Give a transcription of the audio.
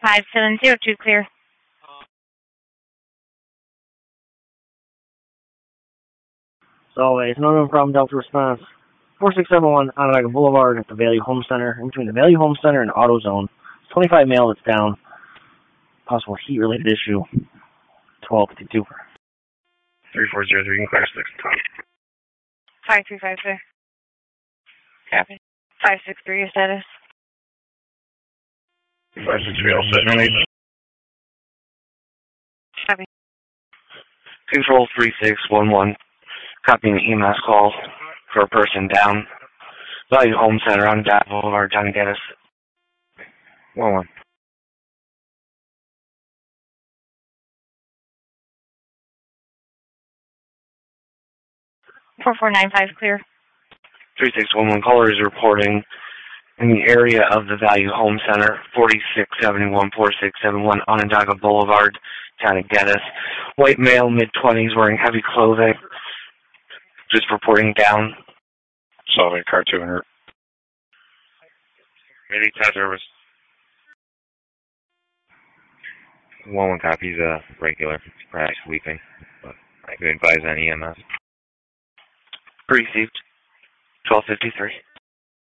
5702 clear. As always, no problem, Delta response. 4671 Onondaga Boulevard at the Value Home Center, in between the Value Home Center and AutoZone. 25 male that's down. Possible heat-related issue. 1252. 3403, you can clear 6 time. 535 clear. Copy. 563, your status. 563, all set. No need. Copy. Control 3611. Copying the EMS call for a person down. Value Home Center on Onondaga Boulevard, Johnny Geddes. 1-1. 4495 clear. 3611 caller is reporting in the area of the Value Home Center, 4671 Onondaga Boulevard, Johnny Geddes. White male, mid-20s, wearing heavy clothing. Just reporting down. Solving car 200. Maybe test service. 1-1 copies, regular. Perhaps sleeping, but I could advise on EMS. Received. 1253.